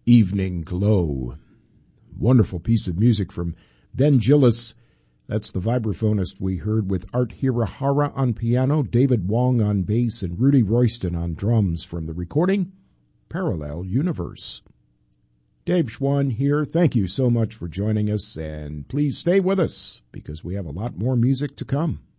Evening Glow. Wonderful piece of music from Ben Gillis. That's the vibraphonist we heard, with Art Hirahara on piano, David Wong on bass, and Rudy Royston on drums, from the recording Parallel Universe. Dave Schwann here. Thank you so much for joining us, and please stay with us because we have a lot more music to come.